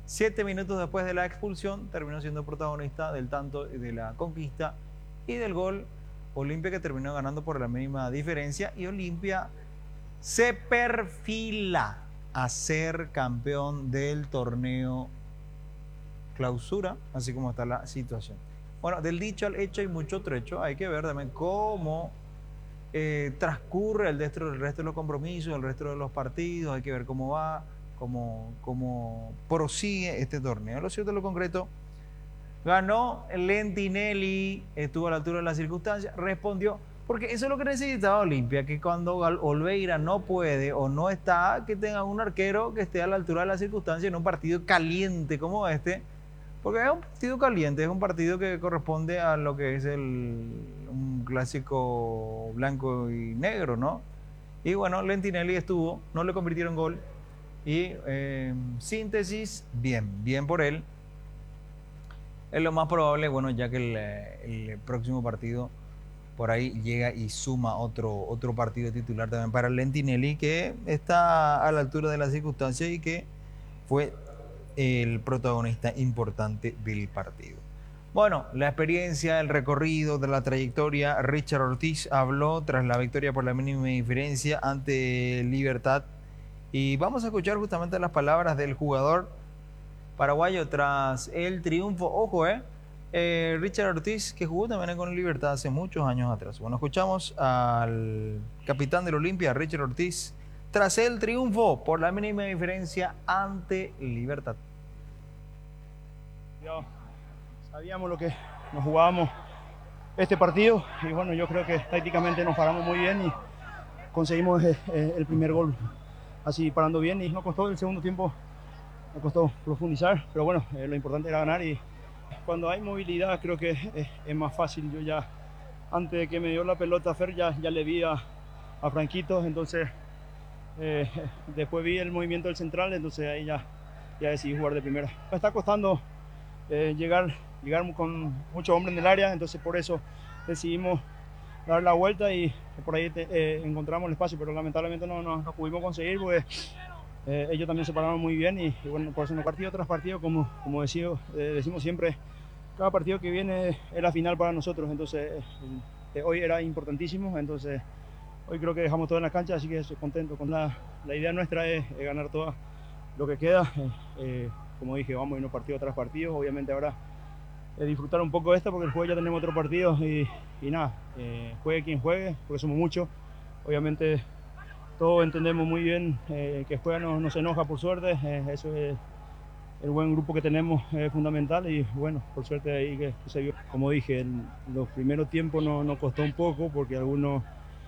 7 minutos después de la expulsión, terminó siendo protagonista del tanto de la conquista y del gol. Olimpia que terminó ganando por la mínima diferencia, y Olimpia se perfila a ser campeón del torneo clausura, así como está la situación. Bueno, del dicho al hecho hay mucho trecho. Hay que ver también cómo transcurre el resto de los compromisos, el resto de los partidos. Hay que ver cómo va, cómo prosigue este torneo. Lo cierto, lo concreto, ganó Lentinelli, estuvo a la altura de las circunstancias, respondió, porque eso es lo que necesitaba Olimpia, que cuando Olveira no puede o no está, que tenga un arquero que esté a la altura de las circunstancias en un partido caliente como este, porque es un partido caliente, es un partido que corresponde a lo que es un clásico blanco y negro, ¿no? Y bueno, Lentinelli estuvo, no le convirtieron gol, y síntesis, bien por él. Es lo más probable, bueno, ya que el próximo partido por ahí llega y suma otro partido titular también para Lentinelli, que está a la altura de las circunstancias y que fue el protagonista importante del partido. Bueno, la experiencia, el recorrido de la trayectoria, Richard Ortiz habló tras la victoria por la mínima diferencia ante Libertad, y vamos a escuchar justamente las palabras del jugador paraguayo tras el triunfo. Ojo, Richard Ortiz, que jugó también con Libertad hace muchos años atrás. Bueno, escuchamos al capitán del Olimpia, Richard Ortiz, tras el triunfo por la mínima diferencia ante Libertad. Sabíamos lo que nos jugábamos este partido, y bueno, yo creo que tácticamente nos paramos muy bien y conseguimos el primer gol así parando bien, y nos costó el segundo tiempo, nos costó profundizar, pero bueno, lo importante era ganar, y cuando hay movilidad creo que es más fácil. Yo ya, antes de que me dio la pelota Fer, ya le vi a Franquito, entonces después vi el movimiento del central, entonces ahí ya decidí jugar de primera. Me está costando llegar con muchos hombres en el área, entonces por eso decidimos dar la vuelta y por ahí encontramos el espacio, pero lamentablemente no pudimos conseguir, porque ellos también se pararon muy bien, y bueno, por eso en partido tras partido, como decimos siempre, cada partido que viene es la final para nosotros, entonces hoy era importantísimo, entonces hoy creo que dejamos todo en la cancha, así que estoy contento con la idea nuestra es ganar todo lo que queda. Como dije, vamos a irnos partido tras partido, obviamente ahora disfrutar un poco de esto, porque el jueves ya tenemos otro partido, y nada, juegue quien juegue, porque somos muchos, obviamente todos entendemos muy bien que juega no se enoja, por suerte, eso es el buen grupo que tenemos, es fundamental, y bueno, por suerte ahí que se vio. Como dije, en los primeros tiempos nos costó un poco, porque algunos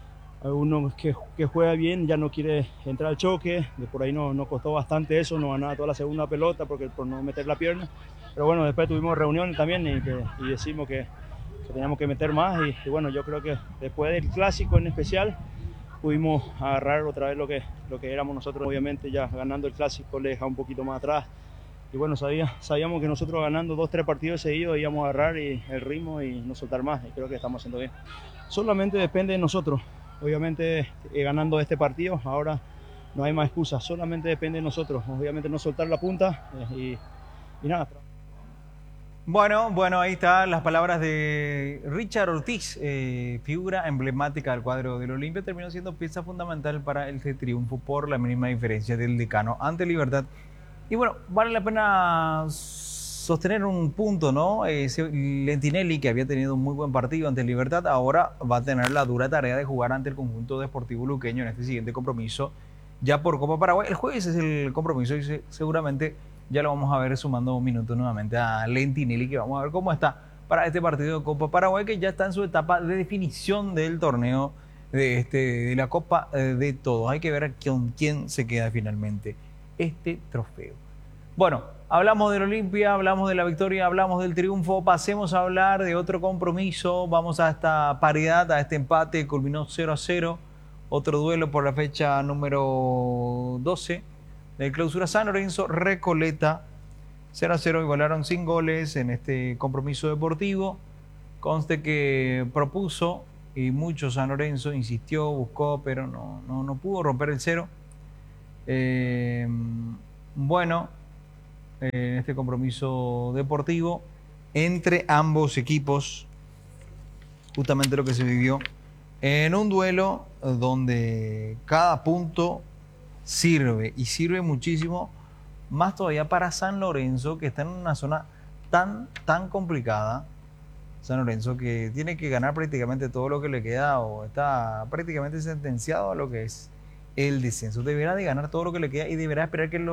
que juega bien ya no quiere entrar al choque, de por ahí nos costó bastante eso, nos ganaba toda la segunda pelota por no meter la pierna, pero bueno, después tuvimos reuniones también y decimos que teníamos que meter más, y bueno, yo creo que después del clásico en especial pudimos agarrar otra vez lo que éramos nosotros. Obviamente ya ganando el clásico le deja un poquito más atrás, y bueno, sabíamos que nosotros ganando 2-3 partidos seguidos íbamos a agarrar el ritmo y no soltar más, y creo que estamos haciendo bien. Solamente depende de nosotros. Obviamente ganando este partido, ahora no hay más excusas, solamente depende de nosotros, obviamente no soltar la punta, y nada. Bueno, ahí están las palabras de Richard Ortiz, figura emblemática del cuadro del Olimpia, terminó siendo pieza fundamental para el triunfo por la mínima diferencia del Decano ante Libertad. Y bueno, vale la pena sostener un punto, ¿no? Lentinelli, que había tenido un muy buen partido ante Libertad, ahora va a tener la dura tarea de jugar ante el conjunto deportivo luqueño en este siguiente compromiso, ya por Copa Paraguay. El jueves es el compromiso, y seguramente ya lo vamos a ver sumando un minuto nuevamente a Lentinelli, que vamos a ver cómo está para este partido de Copa Paraguay, que ya está en su etapa de definición del torneo de la Copa de Todos. Hay que ver con quién se queda finalmente este trofeo. Bueno, hablamos del Olimpia, hablamos de la victoria, hablamos del triunfo. Pasemos a hablar de otro compromiso. Vamos a esta paridad, a este empate, culminó 0-0. Otro duelo por la fecha número 12 del Clausura. San Lorenzo, Recoleta, 0-0, igualaron sin goles en este compromiso deportivo. Conste que propuso y mucho San Lorenzo, insistió, buscó, pero no pudo romper el cero. Bueno, en este compromiso deportivo entre ambos equipos, justamente lo que se vivió en un duelo donde cada punto sirve y sirve muchísimo, más todavía para San Lorenzo, que está en una zona tan complicada. San Lorenzo que tiene que ganar prácticamente todo lo que le queda o está prácticamente sentenciado a lo que es el descenso. Deberá de ganar todo lo que le queda y deberá esperar que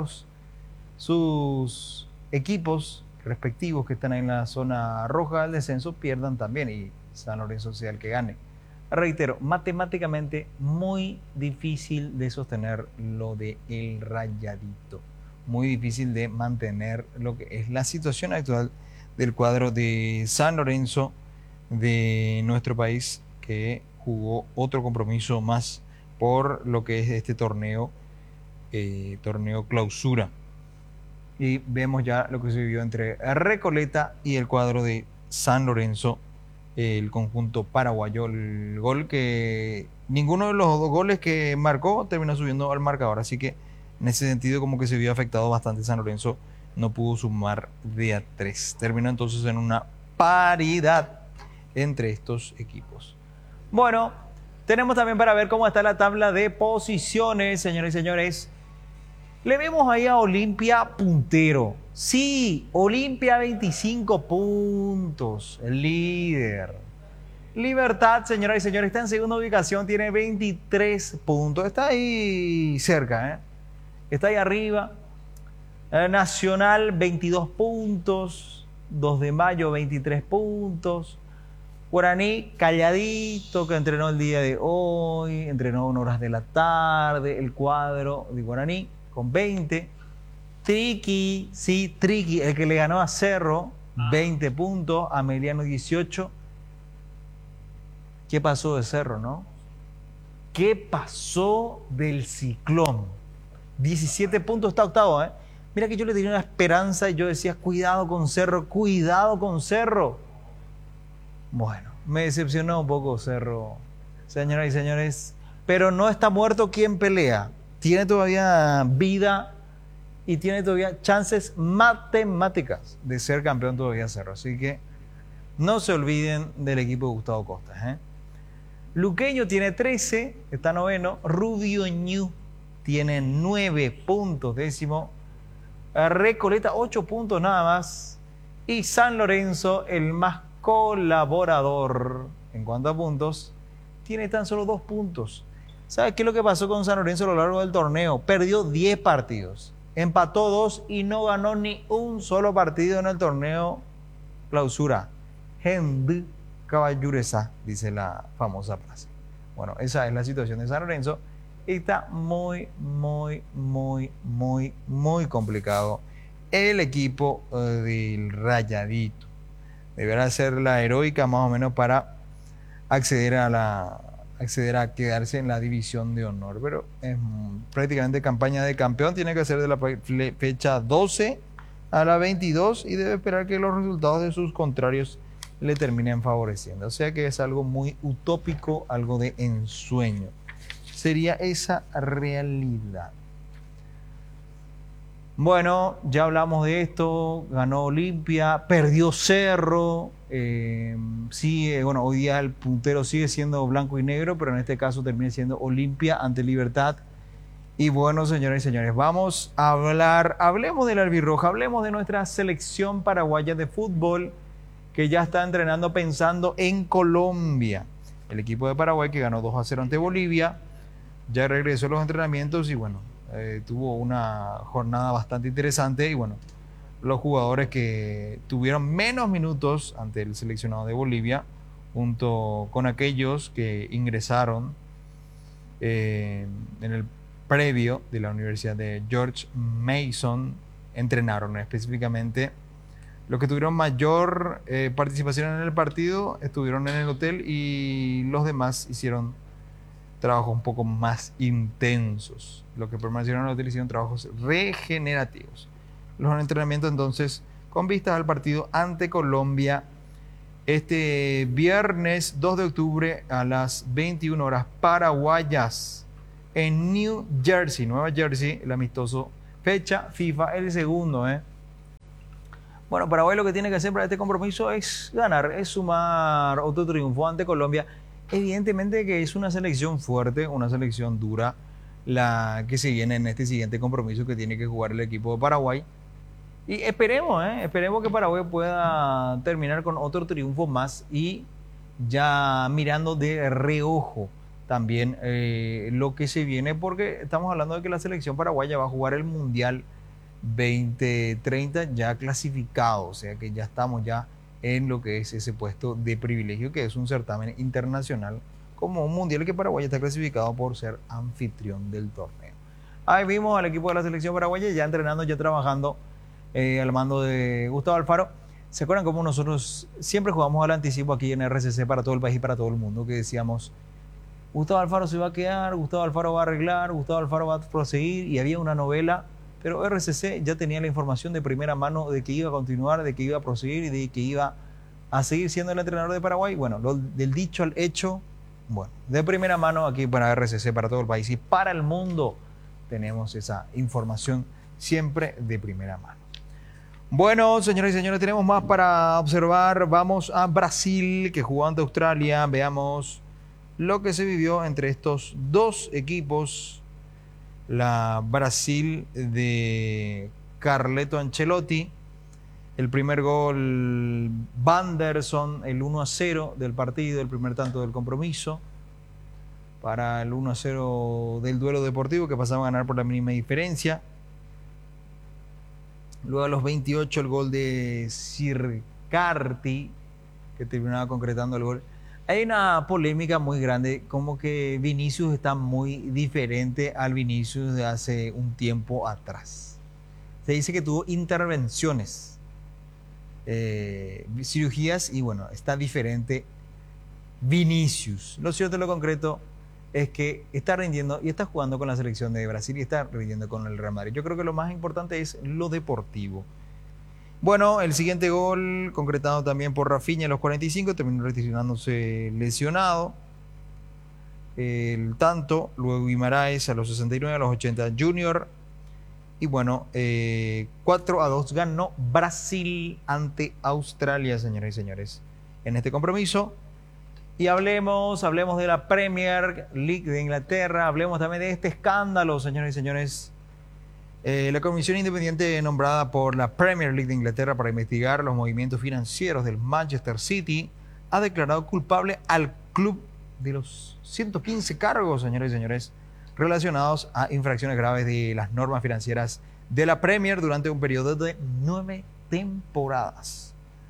sus equipos respectivos que están en la zona roja del descenso pierdan también y San Lorenzo sea el que gane. Reitero, matemáticamente muy difícil de sostener lo de el Rayadito. Muy difícil de mantener lo que es la situación actual del cuadro de San Lorenzo de nuestro país, que jugó otro compromiso más por lo que es este torneo clausura. Y vemos ya lo que se vivió entre Recoleta y el cuadro de San Lorenzo, el conjunto paraguayo. El gol que ninguno de los dos goles que marcó terminó subiendo al marcador, así que en ese sentido como que se vio afectado bastante San Lorenzo, no pudo sumar de a 3. Terminó entonces en una paridad entre estos equipos. Bueno, tenemos también para ver cómo está la tabla de posiciones, señores y señores. Le vemos ahí a Olimpia puntero. Sí, Olimpia 25 puntos, el líder. Libertad, señoras y señores, está en segunda ubicación, tiene 23 puntos. Está ahí cerca, ¿eh? Está ahí arriba. Nacional 22 puntos. 2 de mayo 23 puntos. Guaraní calladito, que entrenó el día de hoy, entrenó en horas de la tarde, el cuadro de Guaraní con 20. Triqui, sí, Triqui, el que le ganó a Cerro, 20 puntos, Ameliano 18. ¿Qué pasó de Cerro, no? ¿Qué pasó del Ciclón? 17 puntos, está octavo, ¿eh? Mira que yo le tenía una esperanza y yo decía, cuidado con Cerro, cuidado con Cerro. Bueno, me decepcionó un poco Cerro, señoras y señores, pero no está muerto quien pelea. Tiene todavía vida y tiene todavía chances matemáticas de ser campeón todavía Cerro. Así que no se olviden del equipo de Gustavo Costas, ¿eh? Luqueño tiene 13, está noveno. Rubio Ñu tiene 9 puntos, décimo. Recoleta 8 puntos nada más. Y San Lorenzo, el más colaborador en cuanto a puntos, tiene tan solo 2 puntos. ¿Sabes qué es lo que pasó con San Lorenzo a lo largo del torneo? Perdió 10 partidos, empató 2 y no ganó ni un solo partido en el torneo clausura. Gente caballuresa, dice la famosa frase. Bueno, esa es la situación de San Lorenzo y está muy complicado el equipo del Rayadito. Deberá ser la heroica más o menos para acceder a quedarse en la división de honor, pero es prácticamente campaña de campeón. Tiene que ser de la fecha 12 a la 22 y debe esperar que los resultados de sus contrarios le terminen favoreciendo. O sea que es algo muy utópico, algo de ensueño. Sería esa realidad. Bueno, ya hablamos de esto, ganó Olimpia, perdió Cerro, bueno, hoy día el puntero sigue siendo blanco y negro, pero en este caso termina siendo Olimpia ante Libertad. Y bueno, señores y señores, vamos a hablemos del albirroja, hablemos de nuestra selección paraguaya de fútbol, que ya está entrenando pensando en Colombia. El equipo de Paraguay que ganó 2-0 ante Bolivia, ya regresó a los entrenamientos y bueno, tuvo una jornada bastante interesante y bueno, los jugadores que tuvieron menos minutos ante el seleccionado de Bolivia, junto con aquellos que ingresaron en el previo de la Universidad de George Mason, entrenaron específicamente. Los que tuvieron mayor participación en el partido estuvieron en el hotel y los demás hicieron trabajos un poco más intensos. Los que permanecieron en el hotel hicieron trabajos regenerativos. Los entrenamientos entonces con vistas al partido ante Colombia este viernes 2 de octubre a las 21 horas paraguayas en New Jersey, Nueva Jersey, el amistoso, fecha FIFA, el segundo, Bueno, Paraguay lo que tiene que hacer para este compromiso es ganar, es sumar otro triunfo ante Colombia. Evidentemente que es una selección fuerte, una selección dura, la que se viene en este siguiente compromiso que tiene que jugar el equipo de Paraguay. Y esperemos que Paraguay pueda terminar con otro triunfo más y ya mirando de reojo también lo que se viene, porque estamos hablando de que la selección paraguaya va a jugar el Mundial 2030 ya clasificado, o sea que ya estamos ya en lo que es ese puesto de privilegio, que es un certamen internacional como un mundial que Paraguay está clasificado por ser anfitrión del torneo. Ahí vimos al equipo de la selección paraguaya ya entrenando, ya trabajando al mando de Gustavo Alfaro. ¿Se acuerdan cómo nosotros siempre jugamos al anticipo aquí en RCC para todo el país y para todo el mundo? Que decíamos, Gustavo Alfaro se va a quedar, Gustavo Alfaro va a arreglar, Gustavo Alfaro va a proseguir, y había una novela, pero RCC ya tenía la información de primera mano de que iba a continuar, de que iba a proseguir y de que iba a seguir siendo el entrenador de Paraguay. Bueno, del dicho al hecho, bueno, de primera mano aquí para RCC, para todo el país y para el mundo, tenemos esa información siempre de primera mano. Bueno, señoras y señores, tenemos más para observar. Vamos a Brasil, que jugó ante Australia. Veamos lo que se vivió entre estos dos equipos. La Brasil de Carleto Ancelotti. El primer gol, Wanderson, el 1-0 del partido, el primer tanto del compromiso. Para el 1-0 del duelo deportivo, que pasaba a ganar por la mínima diferencia. Luego a los 28 el gol de Sircarti, que terminaba concretando el gol. Hay una polémica muy grande, como que Vinicius está muy diferente al Vinicius de hace un tiempo atrás. Se dice que tuvo intervenciones, cirugías, y bueno, está diferente Vinicius. Lo cierto, lo concreto, es que está rindiendo y está jugando con la selección de Brasil y está rindiendo con el Real Madrid. Yo creo que lo más importante es lo deportivo. Bueno, el siguiente gol, concretado también por Rafinha a los 45, terminó retirándose lesionado. El tanto, luego Guimaraes a los 69, a los 80 Junior. Y bueno, 4-2 ganó Brasil ante Australia, señoras y señores, en este compromiso. Y hablemos de la Premier League de Inglaterra, hablemos también de este escándalo, señoras y señores. La comisión independiente nombrada por la Premier League de Inglaterra para investigar los movimientos financieros del Manchester City ha declarado culpable al club de los 115 cargos, señoras y señores, relacionados a infracciones graves de las normas financieras de la Premier durante un periodo de 9 temporadas.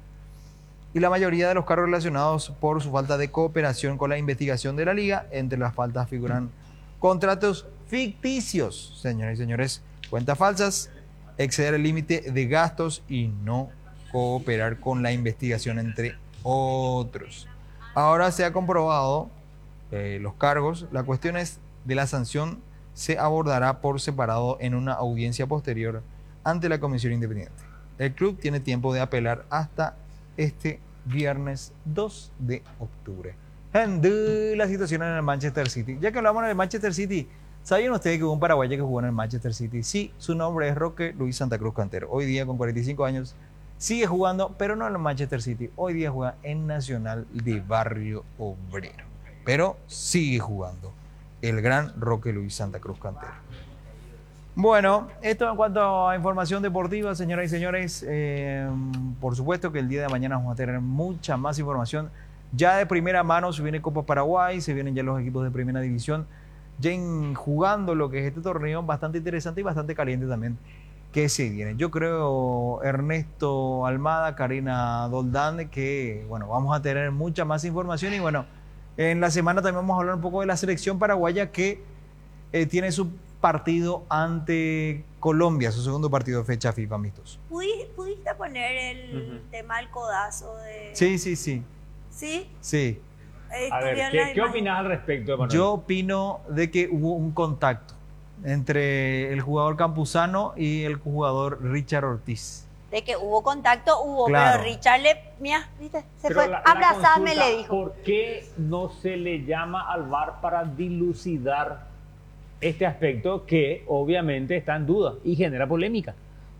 Y la mayoría de los cargos relacionados por su falta de cooperación con la investigación de la liga. Entre las faltas figuran contratos ficticios, señoras y señores, cuentas falsas, exceder el límite de gastos y no cooperar con la investigación, entre otros. Ahora se ha comprobado los cargos. La cuestión es de la sanción se abordará por separado en una audiencia posterior ante la comisión independiente. El club tiene tiempo de apelar hasta este viernes 2 de octubre. La situación en el Manchester City. Ya que hablamos del Manchester City, ¿sabían ustedes que hubo un paraguayo que jugó en el Manchester City? Sí, su nombre es Roque Luis Santa Cruz Cantero. Hoy día, con 45 años, sigue jugando, pero no en el Manchester City. Hoy día juega en Nacional de Barrio Obrero. Pero sigue jugando el gran Roque Luis Santa Cruz Cantero. Bueno, esto en cuanto a información deportiva, señoras y señores. Por supuesto que el día de mañana vamos a tener mucha más información. Ya de primera mano se viene Copa Paraguay, se vienen ya los equipos de primera división, ya jugando lo que es este torneo bastante interesante y bastante caliente también que se viene. Yo creo, Ernesto Almada, Karina Doldán, que bueno, vamos a tener mucha más información. Y bueno, en la semana también vamos a hablar un poco de la selección paraguaya que tiene su partido ante Colombia, su segundo partido de fecha FIFA amistoso. ¿Pudiste poner el tema del codazo de...? Sí. ¿Sí? Sí. A ver, ¿qué opinas al respecto, Emanuel? Yo opino de que hubo un contacto entre el jugador Campuzano y el jugador Richard Ortiz. De que hubo contacto, Claro. pero Richard mira, ¿viste? Se Pero fue, la abrazame, consulta, le dijo. ¿por qué no se le llama al VAR para dilucidar este aspecto que obviamente está en duda y genera polémica?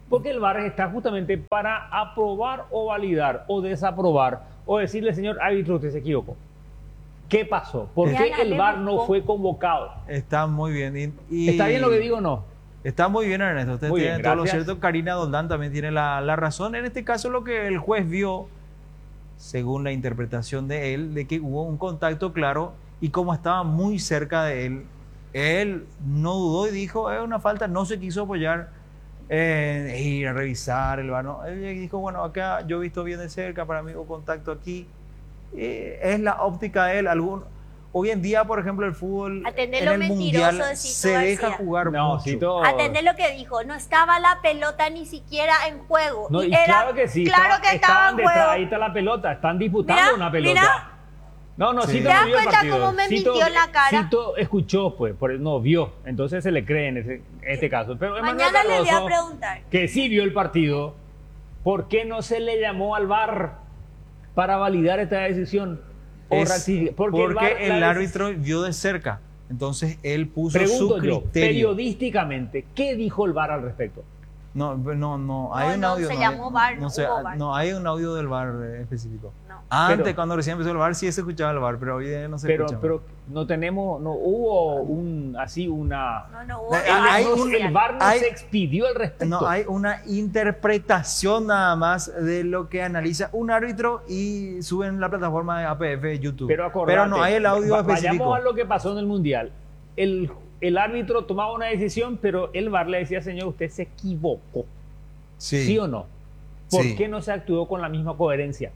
Porque el VAR está justamente para aprobar o validar o desaprobar o decirle, señor árbitro, usted se equivocó. ¿Qué pasó? ¿Por qué el VAR no fue convocado? Está muy bien. ¿Está bien lo que digo o no? Está muy bien, Ernesto. Usted Muy tiene bien, todo lo gracias. cierto. Karina Doldán también tiene la razón. En este caso, lo que el juez vio, según la interpretación de él, de que hubo un contacto claro y como estaba muy cerca de él no dudó y dijo, es una falta, no se quiso apoyar en ir a revisar el VAR. No. Él dijo, bueno, acá yo he visto bien de cerca, para mí hubo contacto aquí. Es la óptica de él. Hoy en día, por ejemplo, el fútbol Atendé en lo el mentiroso mundial de Cito se deja García. jugar No, mucho. Cito... Atendé lo que dijo, no estaba la pelota ni siquiera en juego. No, y era, claro que sí, claro que estaba estaban en detrás, juego. ahí está la pelota, están disputando Mira, una pelota. mira. No, Sí. Cito ¿Te no das vio el cuenta partido. cómo me mintió en la cara? Cito escuchó, pues, por eso no vio, entonces se le cree en este caso. Pero Emanuel Mañana le voy a Cardoso, preguntar. que sí vio el partido, ¿por qué no se le llamó al VAR para validar esta decisión? Porque VAR, el árbitro vio de cerca. Entonces él puso Pregunto su yo, criterio. periodísticamente, ¿qué dijo el VAR al respecto? No, hay un no, audio. se no, llamó VAR, no, no sé, hubo VAR. no hay un audio del VAR específico. No. Antes, Pero- cuando recién empezó el VAR, sí se escuchaba el VAR, pero hoy día no se escucha. Pero no hubo una... No hubo. Hay el VAR no hay- se expidió al respecto. No, hay una interpretación nada más de lo que analiza un árbitro y suben en la plataforma de APF YouTube. Pero acordate, Pero no hay el audio específico. Vayamos a lo que pasó en el Mundial. El árbitro tomaba una decisión, pero el VAR le decía, señor, usted se equivocó. ¿Sí o no? ¿Por Sí. qué no se actuó con la misma coherencia?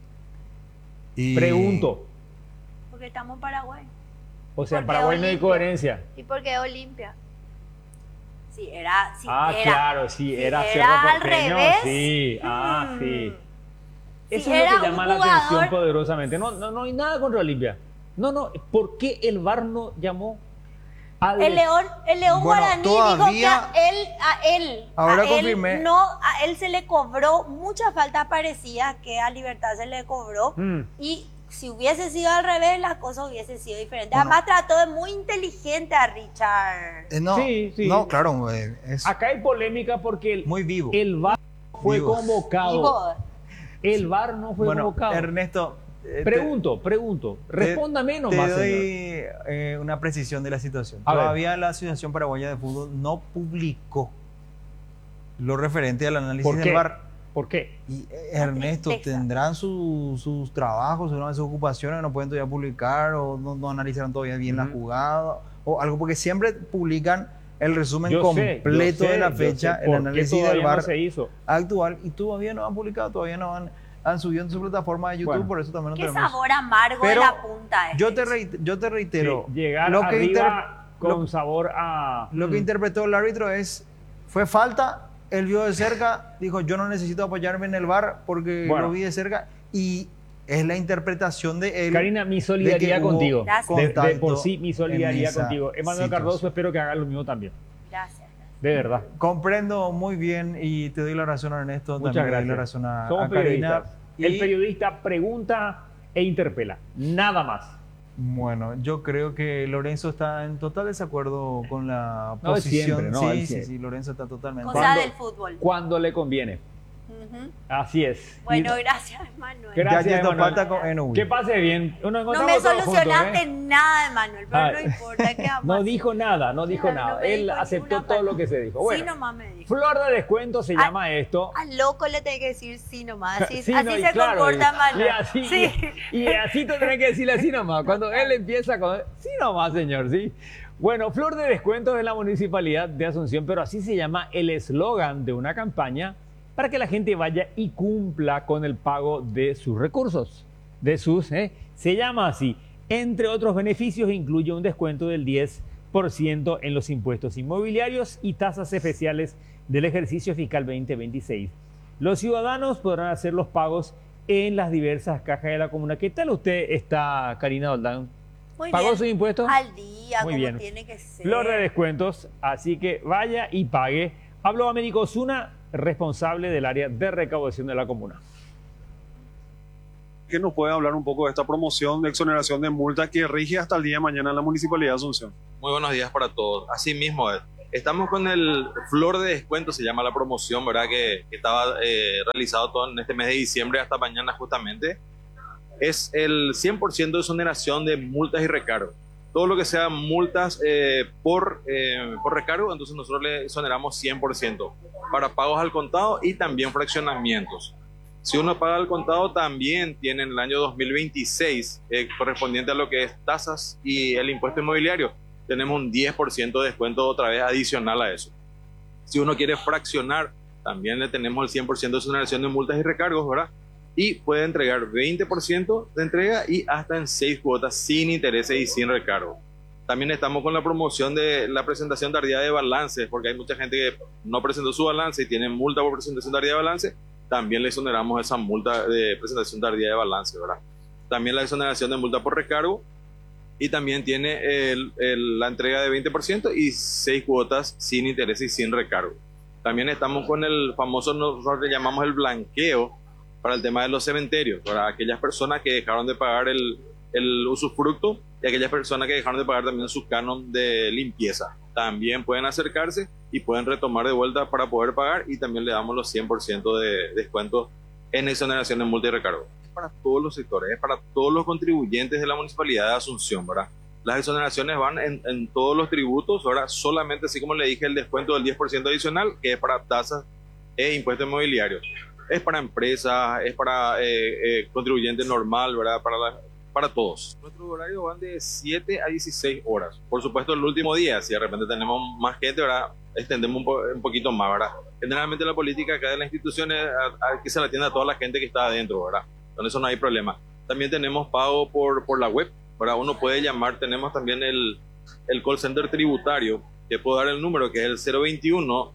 Y- Pregunto. Porque estamos en Paraguay. O sea, en Porque Paraguay no hay Olimpia. coherencia. ¿Y por qué Olimpia? Sí, era. Claro, sí, si era era Cerro al Porteño, revés. sí. mm, Sí. si Eso es era lo que un llama la atención jugador- poderosamente. No hay nada contra Olimpia. No, ¿por qué el VAR no llamó al... El León Bueno, Guaraní todavía- dijo que Ahora a él confirmé. no, a él se le cobró muchas faltas parecidas que a Libertad se le cobró. Mm. Y si hubiese sido al revés, las cosas hubiesen sido diferentes. Bueno. Además, trató de muy inteligente a Richard. No, Sí, sí. no, claro, es Acá hay polémica porque muy vivo. el VAR fue Vivo. convocado. Digo, El VAR no fue Bueno, convocado. Ernesto, Pregunto. Respóndame te nomás, señor. doy una precisión de la situación. A ver. Todavía la Asociación Paraguaya de Fútbol no publicó lo referente al análisis ¿Por del qué? VAR. ¿Por qué? Y Ernesto, tristeza. tendrán sus trabajos, sus ocupaciones que no pueden todavía publicar o no analizaron todavía bien la Ujú. jugada o algo, porque siempre publican el resumen Yo sé, completo yo sé, de la yo fecha, sé. el ¿Por qué análisis todavía del no VAR se hizo? actual, y todavía no han publicado, todavía no han subido en su plataforma de YouTube, Bueno. por eso también no qué tenemos. sabor amargo Pero de la punta. Yo te reitero, Sí, llegar lo que arriba lo- con sabor a... lo que interpretó el árbitro fue falta, él vio de cerca, dijo yo no necesito apoyarme en el VAR porque Bueno. lo vi de cerca y es la interpretación de él. Karina, mi de solidaridad que hubo contigo. Gracias. De contacto por sí, mi en solidaridad esa contigo. Emanuel situación. Cardoso, espero que haga lo mismo también. Gracias. De verdad. Comprendo muy bien y te doy la razón a Ernesto, Muchas también le doy la gracias. razón a Somos Karina. periodistas. El Y, periodista pregunta e interpela. Nada más. bueno, yo creo que Lorenzo está en total desacuerdo con la No, es posición. siempre, no, él sí, siempre. sí, Lorenzo está totalmente. Cosa ¿Cuándo? del fútbol. Cuando le conviene. Ujú. Así es. Bueno, Y- gracias, Manuel. Gracias, Ya Emanuel. pata con NU. Que pase bien. Nos No encontramos me todos solucionaste juntos, ¿eh? nada, Manuel, pero Ay. no importa. ¿Qué vamos a No hacer? dijo nada, no dijo Claro, no nada. me Él dijo aceptó ninguna todo lo palabra. que se dijo. Sí Bueno, nomás me dijo. flor de descuento se Ah, llama esto. Al loco le tenés que decir sí nomás. Así, Sí, así no, y se claro, comporta y Manuel. así, Sí. y así te tenés que decirle así nomás. Cuando él empieza con sí nomás, señor, sí. Bueno, flor de descuentos de la Municipalidad de Asunción, pero así se llama el eslogan de una campaña para que la gente vaya y cumpla con el pago de sus recursos, se llama así. Entre otros beneficios incluye un descuento del 10% en los impuestos inmobiliarios y tasas especiales del ejercicio fiscal 2026. Los ciudadanos podrán hacer los pagos en las diversas cajas de la comuna. ¿Qué tal usted está, Karina Doldán? Muy ¿Pagó bien. sus impuestos? Al día, Muy como bien. tiene que ser. Flor de descuentos, así que vaya y pague. Habló Américo Osuna, responsable del área de recaudación de la comuna. ¿Qué nos puede hablar un poco de esta promoción de exoneración de multa que rige hasta el día de mañana en la Municipalidad de Asunción? Muy buenos días para todos. Así mismo es. Estamos con el Flor de Descuento, se llama la promoción, ¿verdad? Que estaba realizado todo en este mes de diciembre hasta mañana justamente. Es el 100% de exoneración de multas y recargos. Todo lo que sea multas por recargo, entonces nosotros le exoneramos 100% para pagos al contado y también fraccionamientos. Si uno paga al contado, también tiene en el año 2026, correspondiente a lo que es tasas y el impuesto inmobiliario, tenemos un 10% de descuento otra vez adicional a eso. Si uno quiere fraccionar, también le tenemos el 100% de exoneración de multas y recargos, ¿verdad? Y puede entregar 20% de entrega y hasta en 6 cuotas sin intereses y sin recargo. También estamos con la promoción de la presentación tardía de balances, porque hay mucha gente que no presentó su balance y tiene multa por presentación tardía de balance. También le exoneramos esa multa de presentación tardía de balance, ¿verdad? También la exoneración de multa por recargo y también tiene la entrega de 20% y 6 cuotas sin interés y sin recargo. También estamos con el famoso, nosotros le llamamos el blanqueo para el tema de los cementerios, para aquellas personas que dejaron de pagar el usufructo y aquellas personas que dejaron de pagar también su canon de limpieza. También pueden acercarse y pueden retomar de vuelta para poder pagar y también le damos los 100% de descuento en exoneración de multa y recargo. Es para todos los sectores, es para todos los contribuyentes de la Municipalidad de Asunción, ¿verdad? Las exoneraciones van en todos los tributos, ¿verdad? Solamente, así como le dije, el descuento del 10% adicional, que es para tasas e impuestos inmobiliarios. Es para empresas, es para contribuyente normal, ¿verdad? Para todos. Nuestros horarios van de 7 a 16 horas. Por supuesto, el último día, si de repente tenemos más gente, ¿verdad? Extendemos un poquito más, ¿verdad? Generalmente la política acá de la institución es que se la atienda a toda la gente que está adentro, ¿verdad? Con eso no hay problema. También tenemos pago por la web, ¿verdad? Uno puede llamar, tenemos también el call center tributario, que puedo dar el número, que es el 021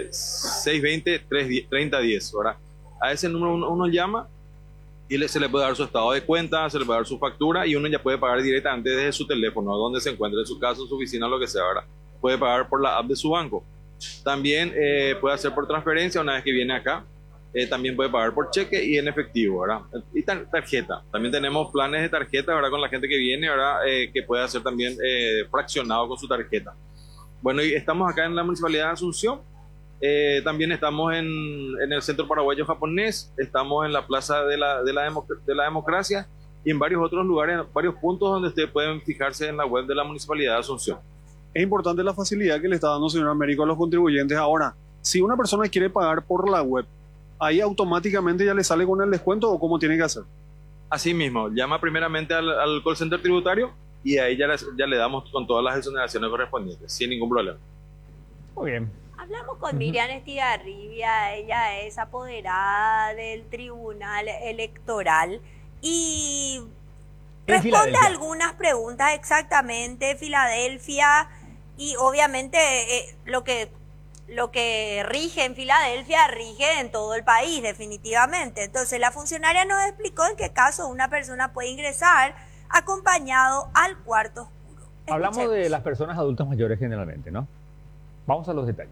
620 3010, ¿verdad? A ese número uno llama y se le puede dar su estado de cuenta, se le puede dar su factura y uno ya puede pagar directamente desde su teléfono, donde se encuentre, en su casa, en su oficina, lo que sea, ¿verdad? Puede pagar por la app de su banco. También puede hacer por transferencia una vez que viene acá. También puede pagar por cheque y en efectivo, ¿verdad? Y tarjeta. También tenemos planes de tarjeta, ¿verdad? Con la gente que viene, ¿verdad? Que puede hacer también fraccionado con su tarjeta. Bueno, y estamos acá en la Municipalidad de Asunción. También estamos en el Centro Paraguayo Japonés, estamos en la Plaza de la Democracia y en varios otros lugares, varios puntos donde ustedes pueden fijarse en la web de la Municipalidad de Asunción. Es importante la facilidad que le está dando, señor Américo, a los contribuyentes. Ahora, si una persona quiere pagar por la web, ¿ahí automáticamente ya le sale con el descuento o cómo tiene que hacer? Así mismo, llama primeramente al call center tributario y ahí ya le damos con todas las exoneraciones correspondientes, sin ningún problema. Muy bien. Hablamos con Miriam Estigarribia, ella es apoderada del Tribunal Electoral y responde algunas preguntas exactamente, Filadelfia, y obviamente lo que rige en Filadelfia rige en todo el país, definitivamente. Entonces la funcionaria nos explicó en qué caso una persona puede ingresar acompañado al cuarto oscuro. Hablamos de las personas adultas mayores generalmente, ¿no? Vamos a los detalles.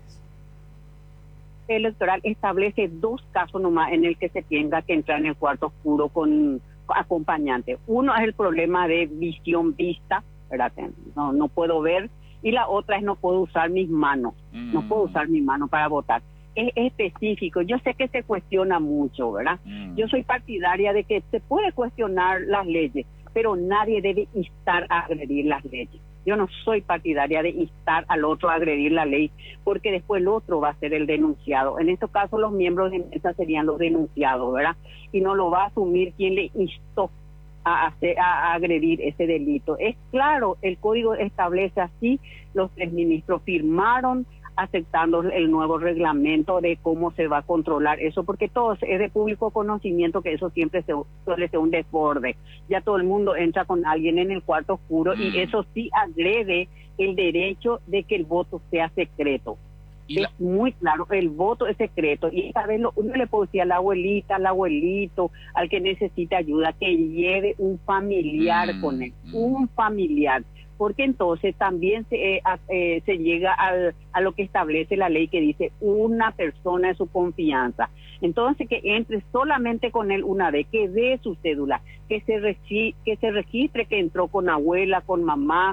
Electoral establece 2 casos nomás en el que se tenga que entrar en el cuarto oscuro con acompañante. Uno es el problema de visión vista, ¿verdad? No puedo ver, y la otra es no puedo usar mis manos, no puedo usar mis manos para votar. Es específico, yo sé que se cuestiona mucho, ¿verdad? Yo soy partidaria de que se puede cuestionar las leyes, pero nadie debe instar a agredir las leyes. Yo no soy partidaria de instar al otro a agredir la ley, porque después el otro va a ser el denunciado. En este caso, los miembros de mesa serían los denunciados, ¿verdad? Y no lo va a asumir quien le instó a agredir ese delito. Es claro, el código establece así, los 3 ministros firmaron aceptando el nuevo reglamento de cómo se va a controlar eso, porque todo es de público conocimiento que eso siempre suele ser un desborde. Ya todo el mundo entra con alguien en el cuarto oscuro y eso sí agrede el derecho de que el voto sea secreto. Es muy claro, el voto es secreto y esta vez uno le puede decir a la abuelita, al abuelito, al que necesita ayuda, que lleve un familiar con él, un familiar. Porque entonces también se llega a lo que establece la ley que dice una persona de su confianza. Entonces que entre solamente con él una vez, que dé su cédula, que se registre que entró con abuela, con mamá,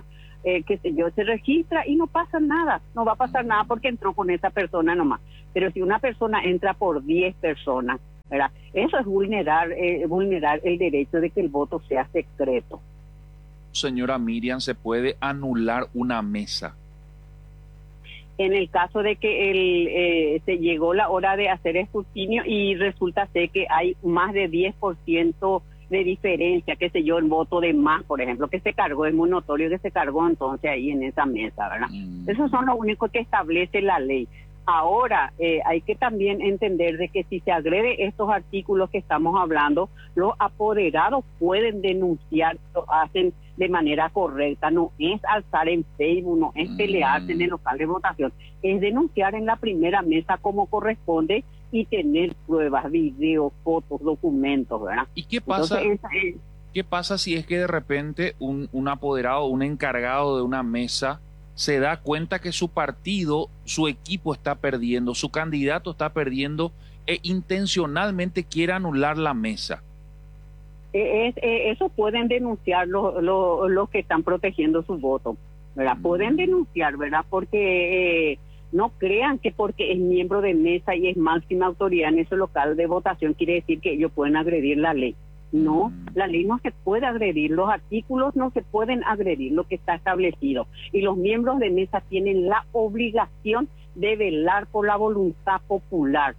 qué sé yo, se registra y no pasa nada, no va a pasar nada porque entró con esa persona nomás. Pero si una persona entra por 10 personas, ¿verdad? Eso es vulnerar el derecho de que el voto sea secreto. Señora Miriam, ¿se puede anular una mesa? En el caso de que se llegó la hora de hacer escrutinio y resulta ser que hay más de 10% de diferencia, qué sé yo, en voto de más, por ejemplo, que se cargó, es muy notorio que se cargó entonces ahí en esa mesa, ¿verdad? Esos son los únicos que establece la ley. Ahora, hay que también entender de que si se agrede estos artículos que estamos hablando, los apoderados pueden denunciar, lo hacen de manera correcta, no es alzar en Facebook, no es pelearse en el local de votación, es denunciar en la primera mesa como corresponde y tener pruebas, videos, fotos, documentos, ¿verdad? ¿Y qué pasa? Entonces, ¿Qué pasa si es que de repente un apoderado, un encargado de una mesa se da cuenta que su partido, su equipo está perdiendo, su candidato está perdiendo e intencionalmente quiere anular la mesa? Eso pueden denunciar los que están protegiendo su voto, ¿verdad? Pueden denunciar, ¿verdad? Porque no crean que porque es miembro de mesa y es máxima autoridad en ese local de votación quiere decir que ellos pueden agredir la ley. No, la ley no se puede agredir, los artículos no se pueden agredir, lo que está establecido. Y los miembros de mesa tienen la obligación de velar por la voluntad popular.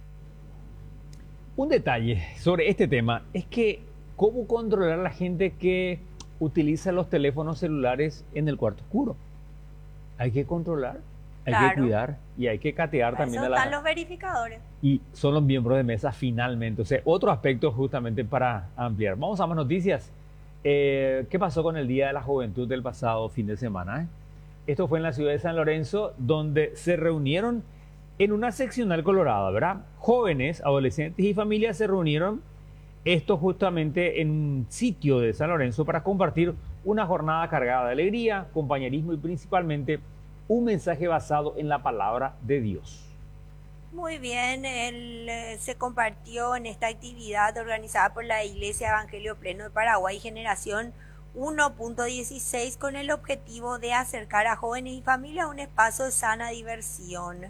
Un detalle sobre este tema es que ¿cómo controlar a la gente que utiliza los teléfonos celulares en el cuarto oscuro? Hay que controlar, hay que cuidar y hay que catear también a están los verificadores. Y son los miembros de mesa finalmente. O sea, otro aspecto justamente para ampliar. Vamos a más noticias. ¿Qué pasó con el Día de la Juventud del pasado fin de semana? Esto fue en la ciudad de San Lorenzo, donde se reunieron en una seccional colorada, ¿verdad? Jóvenes, adolescentes y familias se reunieron, esto justamente en un sitio de San Lorenzo, para compartir una jornada cargada de alegría, compañerismo y principalmente un mensaje basado en la palabra de Dios. Muy bien, se compartió en esta actividad organizada por la Iglesia Evangelio Pleno de Paraguay, Generación 1.16, con el objetivo de acercar a jóvenes y familias a un espacio de sana diversión.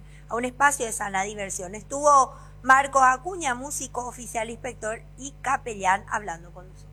Estuvo Marcos Acuña, músico, oficial, inspector y capellán, hablando con nosotros.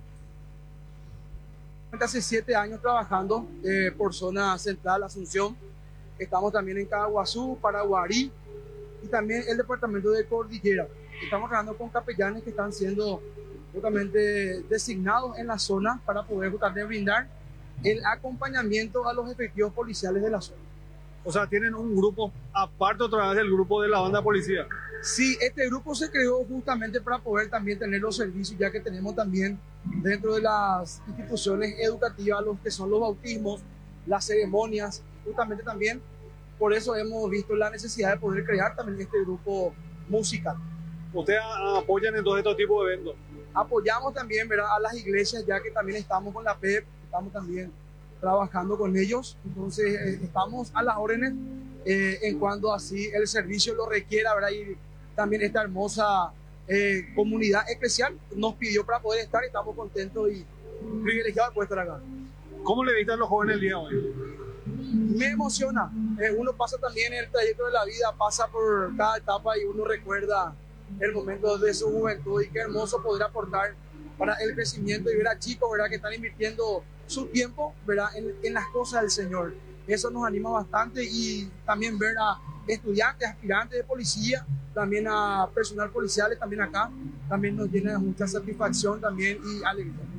Hace 7 años trabajando por zona central, Asunción. Estamos también en Caguazú, Paraguarí y también el departamento de Cordillera. Estamos trabajando con capellanes que están siendo justamente designados en la zona para poder justamente brindar el acompañamiento a los efectivos policiales de la zona. O sea, tienen un grupo aparte otra vez del grupo de la banda policía. Sí, este grupo se creó justamente para poder también tener los servicios, ya que tenemos también dentro de las instituciones educativas los que son los bautismos, las ceremonias, justamente también por eso hemos visto la necesidad de poder crear también este grupo musical. ¿Ustedes apoyan en todo este tipo de eventos? Apoyamos también, ¿verdad?, a las iglesias, ya que también estamos con la PEP, estamos también trabajando con ellos, entonces estamos a las órdenes en cuanto así el servicio lo requiera, ¿verdad? Y también esta hermosa comunidad eclesial nos pidió para poder estar y estamos contentos y privilegiados de poder estar acá. ¿Cómo le viste a los jóvenes el día de hoy? Me emociona, uno pasa también en el trayecto de la vida, pasa por cada etapa y uno recuerda el momento de su juventud y qué hermoso poder aportar para el crecimiento y ver a chicos, ¿verdad?, que están invirtiendo su tiempo, ¿verdad?, en las cosas del Señor. Eso nos anima bastante y también ver a estudiantes, aspirantes de policía, también a personal policial también acá, también nos llena de mucha satisfacción también y alegría.